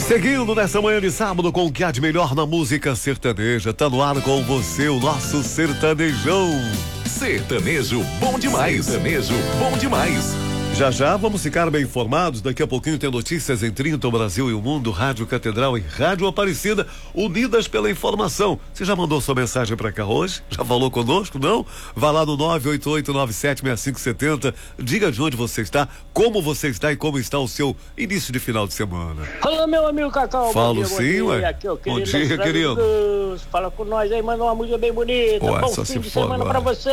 Seguindo nessa manhã de sábado com o que há de melhor na música sertaneja, tá no ar com você o nosso sertanejão. Sertanejo bom demais. Sertanejo bom demais. Já já vamos ficar bem informados. Daqui a pouquinho tem notícias em 30, o Brasil e o Mundo, Rádio Catedral e Rádio Aparecida, unidas pela informação. Você já mandou sua mensagem pra cá hoje? Já falou conosco? Não? Vá lá no 988976570. Diga de onde você está, como você está e como está o seu início de final de semana. Alô, meu amigo Cacau. Falo sim, ué. Aqui, Bom dia, querido. Fala com nós aí, manda uma música bem bonita. Ué, bom só fim se de for semana agora. pra você.